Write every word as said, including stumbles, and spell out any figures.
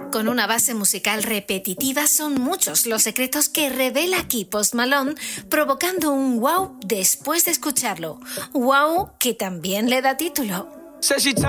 Con una base musical repetitiva son muchos los secretos que revela aquí Post Malone, provocando un wow después de escucharlo. Wow que también le da título.